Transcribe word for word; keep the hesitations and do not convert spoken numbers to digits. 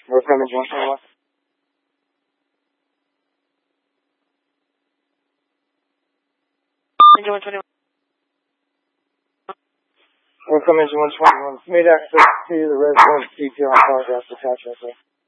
We're coming to one twenty-one. one twenty-one. We're coming to one twenty-one. Made access to the residence detail on Polygraph attachment.